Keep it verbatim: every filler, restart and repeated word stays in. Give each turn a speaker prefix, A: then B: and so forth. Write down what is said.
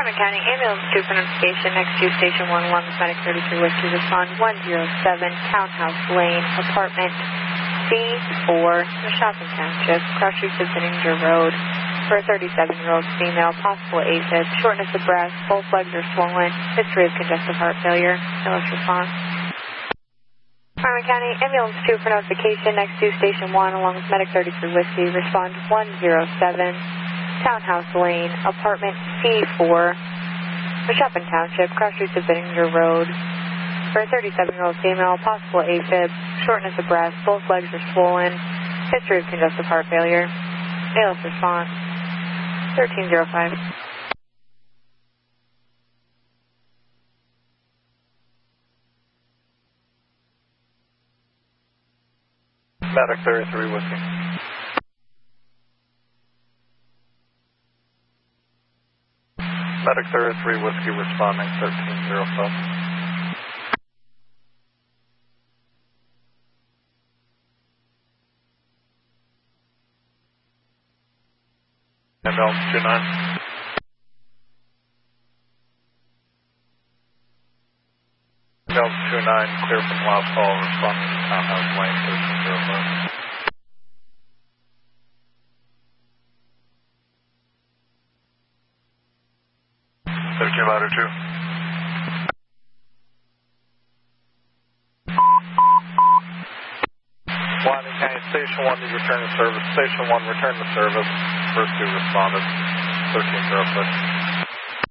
A: Harmon County Ambulance two for notification. Next to Station one, along with Medic thirty-three Whiskey, respond one zero seven, Townhouse Lane, apartment C four, Shopping Township, Cross Streets of Benninger Road, for a thirty-seven-year-old female, possible AFib, shortness of breath, both legs are swollen, history of congestive heart failure. No response. Harmon County Ambulance two for notification. Next to Station one, along with Medic thirty-three Whiskey, respond one zero seven, Townhouse Lane, apartment C four, Shopping Township, Cross Streets of Benninger Road, for a thirty-seven-year-old female, possible AFib, shortness of breath, both legs are swollen, history of congestive heart failure. A L S response, thirteen oh five.
B: Medic thirty-three Whiskey. Medic thirty-three Whiskey responding, thirteen oh five. Ambulance two nine. Ambulance two nine, clear from last call, responding to Townhouse Lane, thirteen oh five. thirteen louder two. Wyoming County Station one to return to service. Station one return to service. First two responded. thirteen oh six.